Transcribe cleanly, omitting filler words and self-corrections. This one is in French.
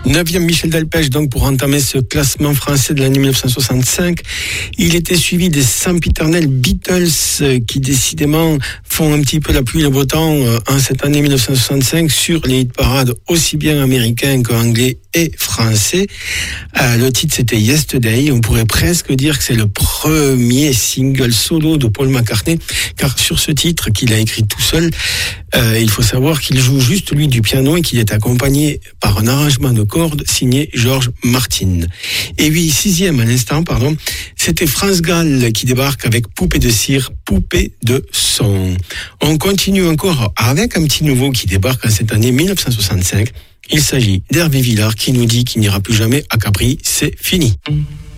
9e Michel Delpech, donc, pour entamer ce classement français de l'année 1965. Il était suivi des sempiternels Beatles, qui décidément font un petit peu la pluie et le beau temps en cette année 1965 sur les hit parades aussi bien américains qu'anglais et français. Le titre, c'était Yesterday. On pourrait presque dire que c'est le premier single solo de Paul McCartney, car sur ce titre qu'il a écrit tout seul, il faut savoir qu'il joue juste lui du piano et qu'il est accompagné par un arrangement de cordes signé George Martin. Et oui, 6e à l'instant, c'était France Gall qui débarque avec Poupée de cire, Poupée de son. On continue encore avec un petit nouveau qui débarque en cette année 1965. Il s'agit d'Hervé Villard qui nous dit qu'il n'ira plus jamais à Capri, c'est fini.